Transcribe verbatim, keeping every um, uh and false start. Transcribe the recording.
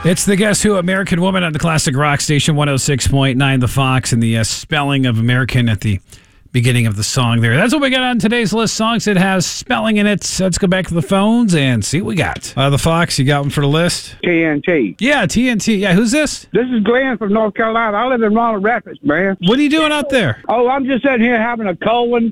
It's the Guess Who American Woman on the Classic Rock Station one oh six point nine, The Fox, and the uh, spelling of American at the beginning of the song there. That's what we got on today's list. Songs that has spelling in it. So let's go back to the phones and see what we got. Uh, the Fox, you got one for the list? T N T. Yeah, T N T. Yeah, who's this? This is Glenn from North Carolina. I live in Ronald Rapids, man. What are you doing out there? Oh, I'm just sitting here having a cold one,